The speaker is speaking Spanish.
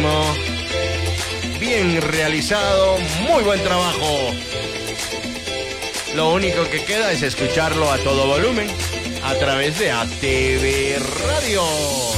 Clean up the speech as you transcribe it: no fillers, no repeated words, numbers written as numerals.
buenísimo. Bien realizado, muy buen trabajo. Lo único que queda es escucharlo a todo volumen a través de ATV Radio.